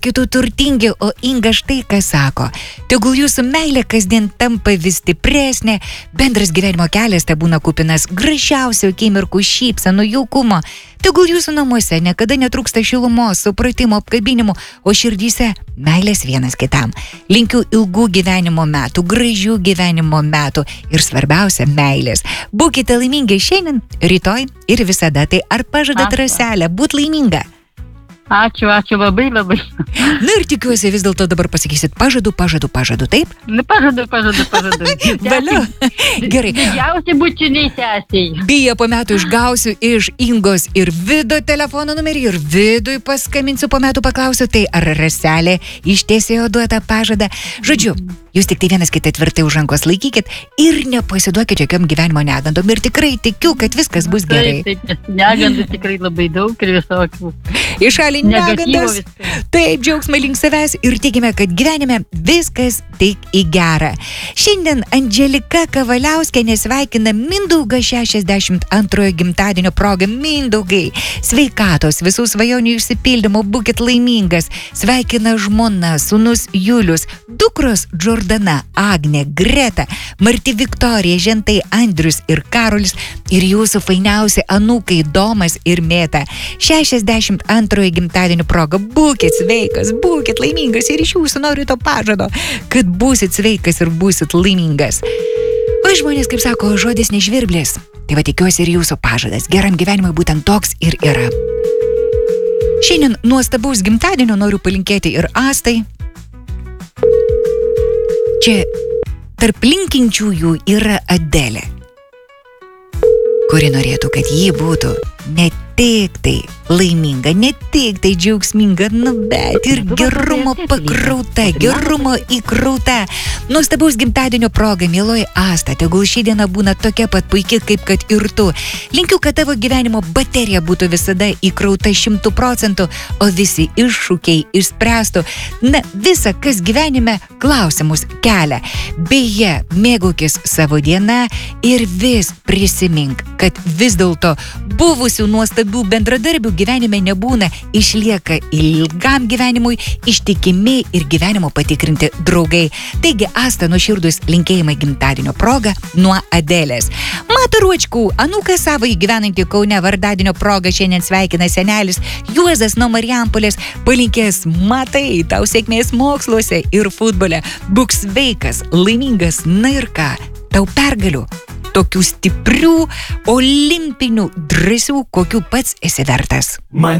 kitų turtingi, o Inga štai ką sako. Tegul jūsų meilė kasdien tampa vis stipresnė, bendras gyvenimo kelias te būna kupinas gražiausių akimirkų, šypsenų, jaukumo. Tegul jūsų namuose niekada netrūksta šilumos, supratimo, apkabinimų, o širdyse meilės vienas kitam. Linkiu ilgų gyvenimo metų, gražių gyvenimo metų ir svarbiausia meilės. Būkite laimingi šiandien, rytoj ir visada. Tai ar pažadat Raselę būt laiminga? Ačiū labai. Na ir tikiuosi vis dėlto dabar pasakysit pažadu, taip? Pažadu. Valio. Gerai. Didžiausi bučiniai sesiai. Beje, po metų išgausiu iš Ingos ir Vido telefono numerį ir Vidui paskambinsiu po metų paklausiu, tai ar Raselė ištiesėjo duotą pažadą. Žodžiu, jūs tik tai vienas kitą tvirtai už rankos laikykit ir nepasiduokit jokiom gyvenimo negandom ir tikrai tikiu, kad viskas bus gerai. Taip, negandų tikrai labai daug ir visokių. Į šalį negandas. Taip, džiaugsmai link savęs ir tikime, kad gyvenime viskas tik į gerą. Šiandien Andželika Kavaliauskienė sveikina Mindaugą 62 gimtadienio proga. Mindaugai, sveikatos, visų svajonių išsipildymo, būkit laimingas. Sveikina žmona, sūnus Julius, dukros Džordana, Agnė, Greta, Marti Viktorija, žentai Andrius ir Karolis ir jūsų fainiausi anūkai Domas ir Mėta. 62 gimtadienio proga. Būkit sveikas, būkit laimingas ir iš jūsų noriu to pažado, kad būsit sveikas ir būsit laimingas. O žmonės, kaip sako, žodis nežvirblės. Tai va tikiuosi ir jūsų pažadas. Geram gyvenimui būtent toks ir yra. Šiandien nuostabaus gimtadienio noriu palinkėti ir Astai. Čia tarp linkinčiųjų yra Adelė, kuri norėtų, kad ji būtų ne tik tai laiminga, ne tik tai džiaugsminga, bet ir gerumo pakrauta, gerumo įkrauta. Nuostabaus gimtadienio proga, mieloji Asta, tegul ši diena būna tokia pat puikia, kaip kad ir tu. Linkiu, kad tavo gyvenimo baterija būtų visada įkrauta 100%, o visi iššūkiai išspręstų. Na, visa, kas gyvenime klausimus kelia. Beje, mėgaukis savo dieną ir vis prisimink, kad vis dėlto buvusių nuostabių bendradarbių gyvenime nebūna, išlieka ilgam gyvenimui ištikimi ir gyvenimo patikrinti draugai. Taigi, Asta, nuoširdus linkėjimai gimtadienio proga nuo Adelės. Mataruočkų, anūką savo gyvenantį Kaune vardadienio proga šiandien sveikina senelis Juozas nuo Marijampolės. Palinkės, matai, tau sėkmės moksluose ir futbole. Būk sveikas, laimingas, na ir ką, tau pergalių. Tokių stiprių, olimpinių, drąsių, kokių pats esi vertas.